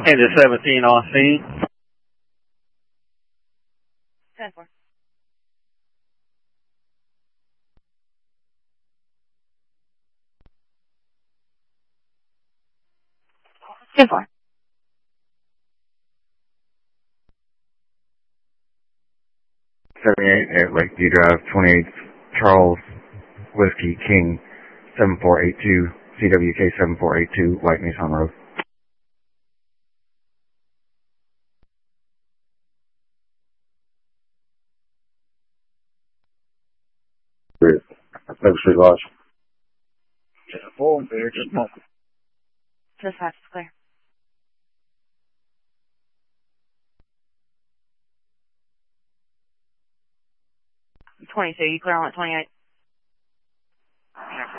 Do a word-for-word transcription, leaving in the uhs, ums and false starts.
Kansas seventeen on scene. ten four. ten four. seventy-eight at Lakeview Drive, twenty-eight Charles Whiskey King, seven four eight two, C W K seven four eight two, White Nissan Road. Oak Street Lodge. Just a full there, just a moment. Just five is clear. twenty-two, you clear on at twenty-eight.